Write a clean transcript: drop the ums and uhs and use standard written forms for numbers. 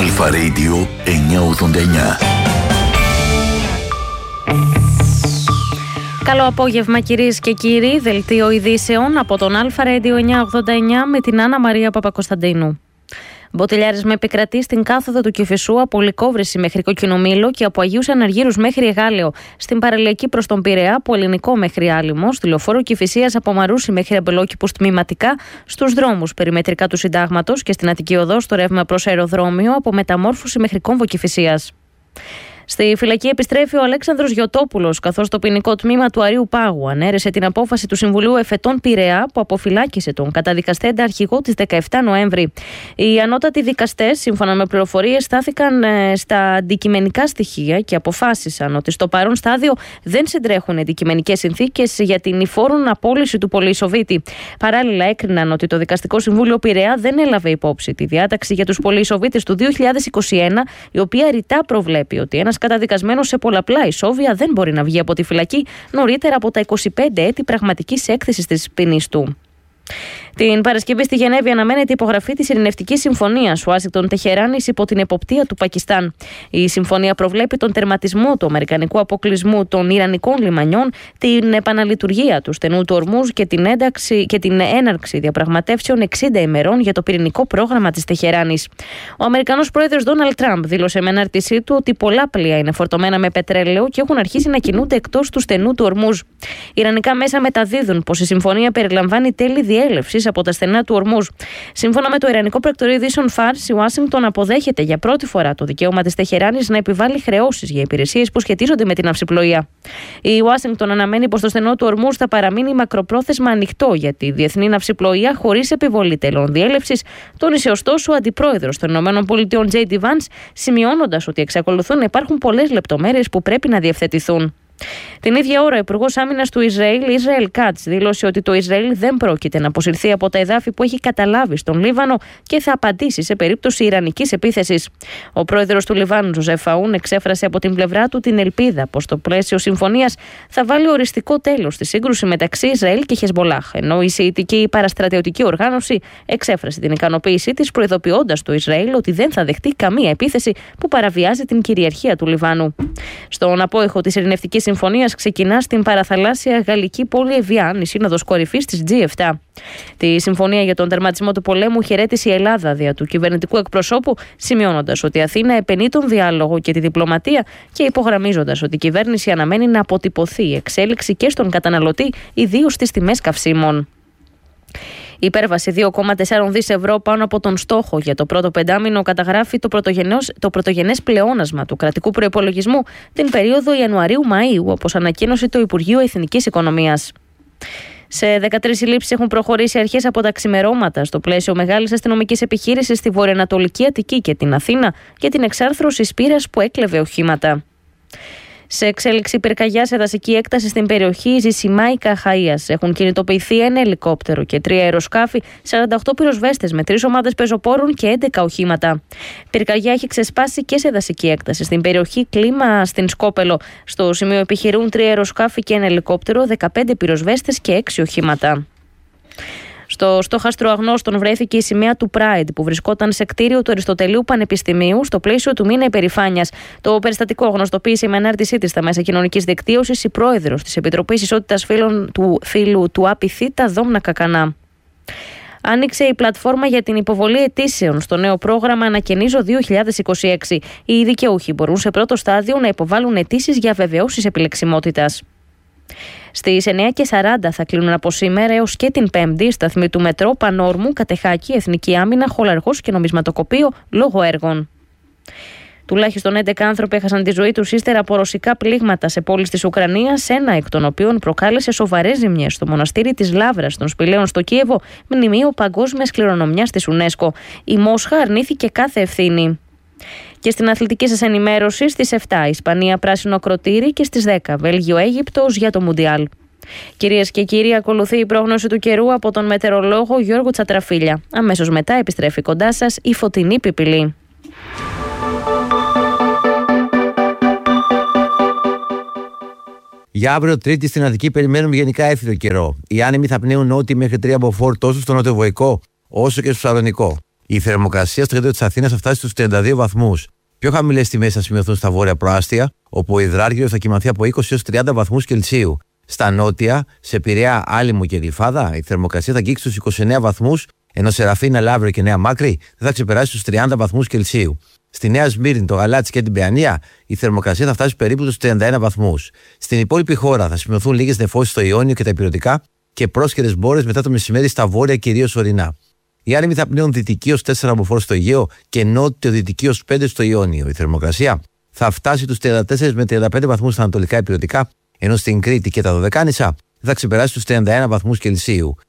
Αλφα Radio 989. Καλό απόγευμα κυρίες και κύριοι, δελτίο ειδήσεων από τον Αλφα Radio 989 με την Άννα Μαρία Παπακοσταντίνου. Μποτιλιάρισμα επικρατεί στην κάθοδο του Κηφισού από Λυκόβρηση μέχρι Κοκκινομήλο και από Αγίους Αναργύρους μέχρι Εγάλεο. Στην παραλιακή προς τον Πειραιά από Ελληνικό μέχρι Άλυμο. Στη λεωφόρο Κηφισίας από Μαρούσι μέχρι Αμπελόκηπους τμηματικά. Στους δρόμους περιμετρικά του Συντάγματος και στην Αττική Οδό στο ρεύμα προς αεροδρόμιο από Μεταμόρφωση μέχρι Κόμβο Κηφισίας. Στη φυλακή επιστρέφει ο Αλέξανδρος Γιωτόπουλος, καθώς το ποινικό τμήμα του Αρείου Πάγου ανέρεσε την απόφαση του Συμβουλίου Εφετών Πειραιά που αποφυλάκησε τον καταδικαστέντα αρχηγό της 17 Νοέμβρη. Οι ανώτατοι δικαστές, σύμφωνα με πληροφορίες, στάθηκαν στα αντικειμενικά στοιχεία και αποφάσισαν ότι στο παρόν στάδιο δεν συντρέχουν αντικειμενικές συνθήκες για την υφόρον απόλυση του πολυεισοβίτη. Παράλληλα, έκριναν ότι το Δικαστικό Συμβούλιο Πειραιά δεν έλαβε υπόψη τη διάταξη για τους πολυεισοβίτες του 2021, η οποία ρητά προβλέπει ότι ένας καταδικασμένος σε πολλαπλά ισόβια δεν μπορεί να βγει από τη φυλακή νωρίτερα από τα 25 έτη πραγματικής έκθεσης της ποινής του. Την Παρασκευή στη Γενέβη αναμένεται η υπογραφή της Ειρηνευτικής Συμφωνίας Ουάσιγκτον-Τεχεράνης υπό την εποπτεία του Πακιστάν. Η συμφωνία προβλέπει τον τερματισμό του αμερικανικού αποκλεισμού των Ιρανικών λιμανιών, την επαναλειτουργία του στενού του Ορμούζ και την έναρξη διαπραγματεύσεων 60 ημερών για το πυρηνικό πρόγραμμα της Τεχεράνης. Ο Αμερικανός πρόεδρος Ντόναλντ Τραμπ δήλωσε με ανάρτησή του ότι πολλά πλοία είναι φορτωμένα με πετρέλαιο και έχουν αρχίσει να κινούνται εκτός του στενού του Ορμούζ. Ιρανικά μέσα μεταδίδουν πως η συμφωνία περιλαμβάνει τέλη διέλευσης από τα στενά του Ορμούζ. Σύμφωνα με το Ιρανικό Πρακτορείο Ειδήσεων Φάρς, η Ουάσιγκτον αποδέχεται για πρώτη φορά το δικαίωμα της Τεχεράνης να επιβάλλει χρεώσεις για υπηρεσίες που σχετίζονται με την ναυσιπλοεία. Η Ουάσιγκτον αναμένει πως το στενό του Ορμούζ θα παραμείνει μακροπρόθεσμα ανοιχτό για τη διεθνή ναυσιπλοεία χωρίς επιβολή τελών διέλευσης, τόνισε ωστόσο ο αντιπρόεδρος των ΗΠΑ J.D. Vance, σημειώνοντας ότι εξακολουθούν να υπάρχουν πολλές λεπτομέρειες που πρέπει να διευθετηθούν. Την ίδια ώρα, ο Υπουργός Άμυνας του Ισραήλ Κάτς, δήλωσε ότι το Ισραήλ δεν πρόκειται να αποσυρθεί από τα εδάφη που έχει καταλάβει στον Λίβανο και θα απαντήσει σε περίπτωση ιρανικής επίθεσης. Ο πρόεδρος του Λιβάνου, Ζωζεφ Αούν, εξέφρασε από την πλευρά του την ελπίδα πως το πλαίσιο συμφωνίας θα βάλει οριστικό τέλος στη σύγκρουση μεταξύ Ισραήλ και Χεσμολάχ, ενώ η Σιητική παραστρατιωτική οργάνωση εξέφρασε την ικανοποίησή της, προειδοποιώντας το Ισραήλ ότι δεν θα δεχτεί καμία επίθεση που παραβιάζει την κυριαρχία του Λιβάνου. Στον απόϊχο της ειρηνευτικής συμφωνίας ξεκινά στην παραθαλάσσια γαλλική πόλη Εβιάν, η σύνοδος κορυφής της G7. Τη συμφωνία για τον τερματισμό του πολέμου χαιρέτησε η Ελλάδα δια του κυβερνητικού εκπροσώπου, σημειώνοντας ότι η Αθήνα επενεί τον διάλογο και τη διπλωματία και υπογραμμίζοντας ότι η κυβέρνηση αναμένει να αποτυπωθεί η εξέλιξη και στον καταναλωτή, ιδίως στις τιμές καυσίμων. Η υπέρβαση 2,4 δις ευρώ πάνω από τον στόχο για το πρώτο πεντάμινο καταγράφει το πρωτογενές πλεόνασμα του κρατικού προϋπολογισμού την περίοδο Ιανουαρίου-Μαΐου, όπως ανακοίνωσε το Υπουργείο Εθνικής Οικονομίας. Σε 13 συλλήψεις έχουν προχωρήσει αρχές από τα ξημερώματα στο πλαίσιο μεγάλης αστυνομικής επιχείρησης στη βορειοανατολική Αττική και την Αθήνα για την εξάρθρωση σπήρας που έκλεβε οχήματα. Σε εξέλιξη πυρκαγιά σε δασική έκταση στην περιοχή Ζησιμάικα Χαΐας έχουν κινητοποιηθεί ένα ελικόπτερο και 3 αεροσκάφη, 48 πυροσβέστες με 3 ομάδες πεζοπόρων και 11 οχήματα. Πυρκαγιά έχει ξεσπάσει και σε δασική έκταση στην περιοχή Κλίμα στην Σκόπελο. Στο σημείο επιχειρούν 3 αεροσκάφη και ένα ελικόπτερο, 15 πυροσβέστες και 6 οχήματα. Στο στόχαστρο Αγνώστων βρέθηκε η σημαία του Pride που βρισκόταν σε κτίριο του Αριστοτελείου Πανεπιστημίου στο πλαίσιο του μήνα υπερηφάνειας. Το περιστατικό γνωστοποίησε με ανάρτησή της στα μέσα κοινωνικής δικτύωσης η πρόεδρος της Επιτροπής Ισότητας Φύλου του ΑΠΙΘ, Δόμνα Κακανά. Άνοιξε η πλατφόρμα για την υποβολή αιτήσεων στο νέο πρόγραμμα Ανακαινίζω 2026. Οι δικαιούχοι μπορούν σε πρώτο στάδιο να υποβάλουν αιτήσεις για βεβαιώσεις επιλεξιμότητας. Στις 9:40 θα κλείνουν από σήμερα έως και την Πέμπτη σταθμοί του μετρό Πανόρμου, Κατεχάκη, Εθνική Άμυνα, Χολαργός και Νομισματοκοπείο λόγω έργων. Τουλάχιστον 11 άνθρωποι έχασαν τη ζωή τους ύστερα από ρωσικά πλήγματα σε πόλεις της Ουκρανίας, ένα εκ των οποίων προκάλεσε σοβαρές ζημιές στο μοναστήρι της Λάβρας των Σπηλαίων στο Κίεβο, μνημείο παγκόσμιας κληρονομιάς της UNESCO. Η Μόσχα αρνήθηκε κάθε ευθύνη. Και στην αθλητική σας ενημέρωση, στις 7 Ισπανία πράσινο ακροτήρι και στις 10 Βέλγιο-Αίγυπτος για το Μουντιάλ. Κυρίες και κύριοι, ακολουθεί η πρόγνωση του καιρού από τον μετεωρολόγο Γιώργο Τσατραφίλια. Αμέσως μετά επιστρέφει κοντά σας η Φωτεινή Πιπηλή. Για αύριο Τρίτη στην Αττική περιμένουμε γενικά έθριο καιρό. Οι άνεμοι θα πνέουν νότιοι μέχρι 3 μποφόρ τόσο στο νοτιοβοϊκό όσο και στο Σαλονικό. Η θερμοκρασία στο κέντρο της Αθήνας θα φτάσει στους 32 βαθμούς. Πιο χαμηλές τιμές θα σημειωθούν στα βόρεια προάστια, όπου ο υδράργυρος θα κοιμαθεί από 20 έως 30 βαθμούς Κελσίου. Στα νότια, σε Πειραιά, Άλυμο και Γλυφάδα, η θερμοκρασία θα αγγίξει στους 29 βαθμούς, ενώ σε Ραφίνα, Λαύριο και Νέα Μάκρη δεν θα ξεπεράσει τους 30 βαθμούς Κελσίου. Στη Νέα Σμύρνη, το Γαλάτσι και την Παιανία, η θερμοκρασία θα φτάσει περίπου στους 31 βαθμούς. Στην υπόλοιπη χώρα θα σημειωθούν λίγες νεφώσεις στο Ιόνιο και τα Ηπειρωτικά και πρόσχερες μπόρες μετά το μεσημέρι στα βόρεια, κυρίως ορεινά. Οι άνεμοι θα πνέουν δυτική ως 4 μποφόρ στο Αιγαίο και νότιο-δυτική ως 5 στο Ιόνιο. Η θερμοκρασία θα φτάσει τους 34 με 35 βαθμούς στα ανατολικά Ηπειρωτικά, ενώ στην Κρήτη και τα Δωδεκάνησα θα ξεπεράσει τους 31 βαθμούς Κελσίου.